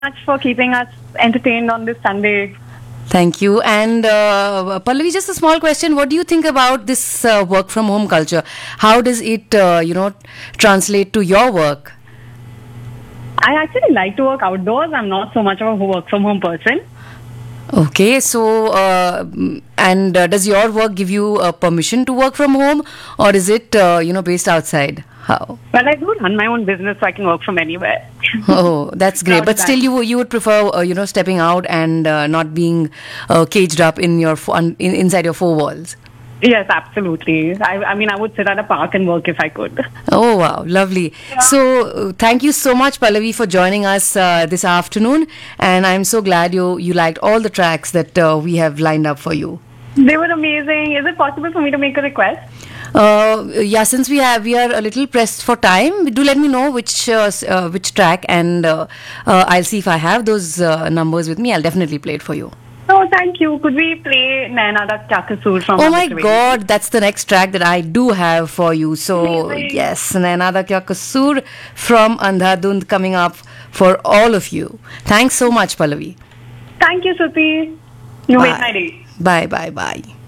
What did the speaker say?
much for keeping us entertained on this Sunday. Thank you. And Pallavi, just a small question. What do you think about this work from home culture? How does it, translate to your work? I actually like to work outdoors. I'm not so much of a work from home person. Okay, so and does your work give you permission to work from home, or is it based outside? How? Well, I do run my own business, so I can work from anywhere. Oh, that's great. Proud But of still, that. you would prefer stepping out and not being caged up in your inside your four walls. Yes, absolutely. I mean, I would sit at a park and work if I could. Oh wow, lovely. So thank you so much, Pallavi, for joining us this afternoon, and I'm so glad you liked all the tracks that we have lined up for you. They were amazing. Is it possible for me to make a request? Yeah, since we are a little pressed for time, do let me know which track, and I'll see if I have those numbers with me. I'll definitely play it for you. Oh, thank you. Could we play Naina Da Kya Kasoor from Oh my Amrit Trivedi? God, that's the next track that I do have for you. So Amazing. yes, Naina Da Kya Kasoor from Andhadhund coming up for all of you. Thanks so much, Pallavi. Thank you, Suti. You made Bye. my day. Bye, bye, bye.